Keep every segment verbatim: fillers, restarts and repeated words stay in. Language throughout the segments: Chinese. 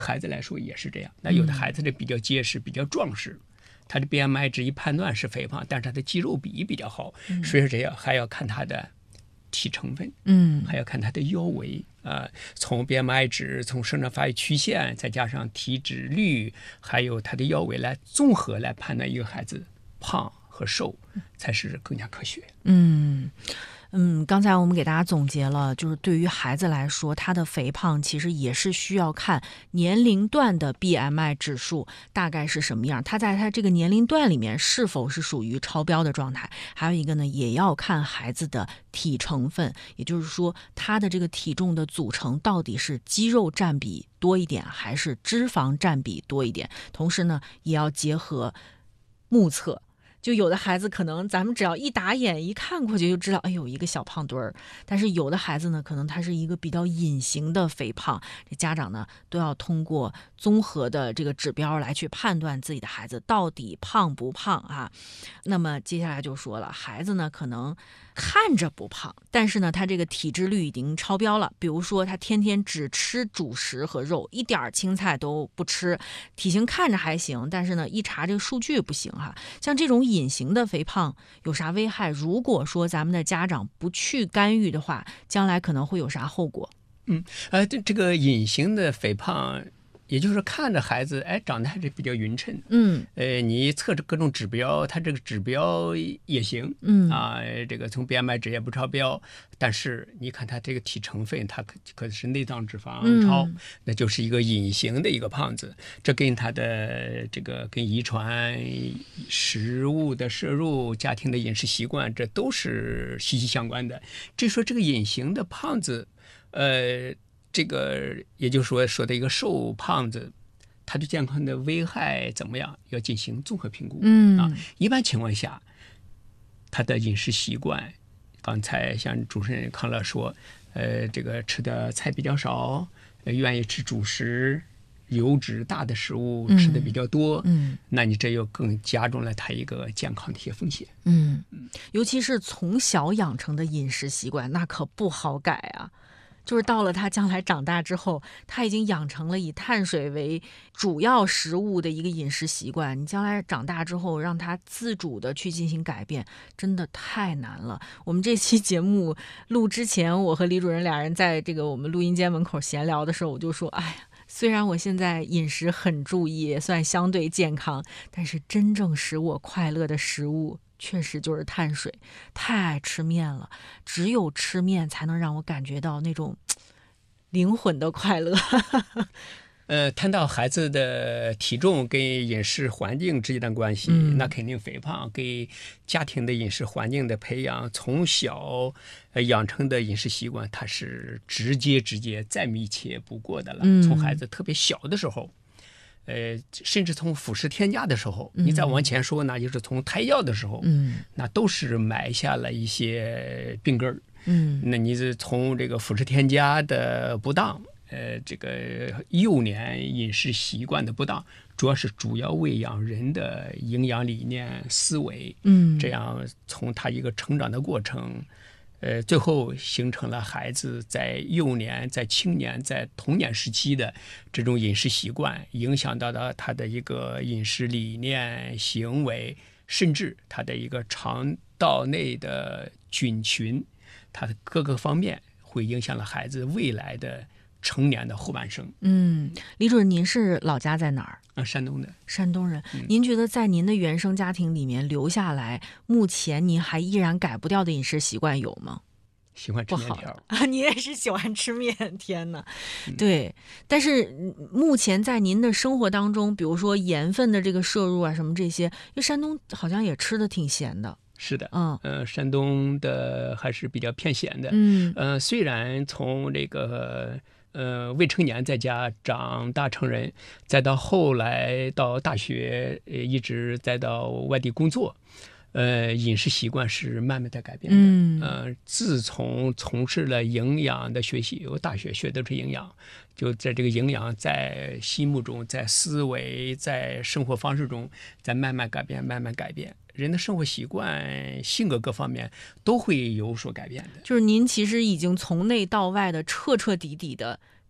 孩子来说也是这样。那有的孩子这比较结实，比较壮实，他的 B M I 值一判断是肥胖，但是他的肌肉比比较好，嗯、所以说这样还要看他的体成分，嗯，还要看他的腰围啊、呃，从 B M I 值，从生长发育曲线，再加上体脂率，还有他的腰围来综合来判断一个孩子胖和瘦，才是更加科学。 嗯。嗯，刚才我们给大家总结了，就是对于孩子来说，他的肥胖其实也是需要看年龄段的 B M I 指数大概是什么样，他在他这个年龄段里面是否是属于超标的状态。还有一个呢，也要看孩子的体成分，也就是说他的这个体重的组成到底是肌肉占比多一点还是脂肪占比多一点。同时呢，也要结合目测。就有的孩子可能咱们只要一打眼一看过去就知道，哎呦，一个小胖墩儿。但是有的孩子呢，可能他是一个比较隐形的肥胖，这家长呢都要通过综合的这个指标来去判断自己的孩子到底胖不胖啊。那么接下来就说了，孩子呢可能看着不胖，但是呢他这个体脂率已经超标了，比如说他天天只吃主食和肉，一点青菜都不吃，体型看着还行，但是呢一查这个数据不行哈。像这种隐形的肥胖有啥危害？如果说咱们的家长不去干预的话，将来可能会有啥后果？ 嗯，呃，这这个隐形的肥胖，也就是看着孩子，哎，长得还是比较匀称， 嗯， 呃，你测着各种指标，他这个指标也行，嗯啊，这个从 B M I 值也不超标，但是你看他这个体成分，他可可是内脏脂肪超，嗯、那就是一个隐形的一个胖子，这跟他的这个跟遗传、食物的摄入、家庭的饮食习惯，这都是息息相关的。至于说这个隐形的胖子，呃。这个也就是说说的一个瘦胖子，他对健康的危害怎么样，要进行综合评估。嗯啊，一般情况下，他的饮食习惯，刚才像主持人康乐说，呃，这个吃的菜比较少，呃、愿意吃主食、油脂大的食物吃的比较多，嗯，那你这又更加重了他一个健康的一些风险。 嗯，尤其是从小养成的饮食习惯，那可不好改啊。就是到了他将来长大之后，他已经养成了以碳水为主要食物的一个饮食习惯，你将来长大之后让他自主的去进行改变，真的太难了。我们这期节目录之前，我和李主任俩人在这个我们录音间门口闲聊的时候，我就说，哎呀，虽然我现在饮食很注意，也算相对健康，但是真正使我快乐的食物确实就是碳水，太爱吃面了，只有吃面才能让我感觉到那种灵魂的快乐。 呃，谈到孩子的体重跟饮食环境之间的关系，嗯、那肯定肥胖跟家庭的饮食环境的培养，从小呃养成的饮食习惯，它是直接直接再密切不过的了。嗯、从孩子特别小的时候。呃，甚至从辅食添加的时候，你再往前说呢，就是从胎药的时候，嗯，那都是埋下了一些病根儿。嗯，那你是从这个辅食添加的不当，呃，这个幼年饮食习惯的不当，主要是主要喂养人的营养理念思维。嗯，这样从他一个成长的过程。呃，最后形成了孩子在幼年、在青年、在童年时期的这种饮食习惯，影响到了他的一个饮食理念、行为，甚至他的一个肠道内的菌群，他的各个方面会影响了孩子未来的成年的后半生。 嗯，李主任，您是老家在哪儿？ 啊，山东的。 山东人，嗯、您觉得在您的原生家庭里面留下来，目前您还依然改不掉的饮食习惯有吗？ 喜欢吃面条啊，你也是喜欢吃面，天哪！嗯、对，但是目前在您的生活当中，比如说盐分的这个摄入啊，什么这些，因为山东好像也吃的挺咸的。 是的，嗯，呃，山东的还是比较偏咸的，嗯，呃，虽然从这个。呃，未成年在家长大成人，再到后来到大学，呃，一直再到外地工作，呃，饮食习惯是慢慢的改变的。嗯，呃，自从从事了营养的学习，我大学学的是营养，就在这个营养在心目中、在思维、在生活方式中，在慢慢改变、慢慢改变。人的生活习惯、性格各方面都会有所改变的。 就是您其实已经从内到外的彻彻底底的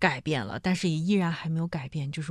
改变了，但是也依然还没有改变，就是